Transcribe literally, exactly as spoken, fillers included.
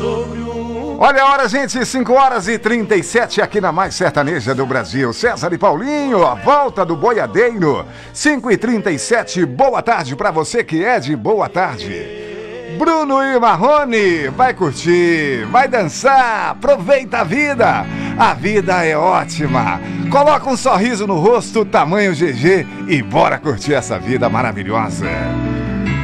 Olha a hora, gente, cinco horas e trinta e sete aqui na mais sertaneja do Brasil. César e Paulinho, a volta do boiadeiro. cinco e trinta e sete, boa tarde pra você que é de boa tarde. Bruno e Marrone, vai curtir, vai dançar, aproveita a vida. A vida é ótima. Coloca um sorriso no rosto, tamanho G G e bora curtir essa vida maravilhosa.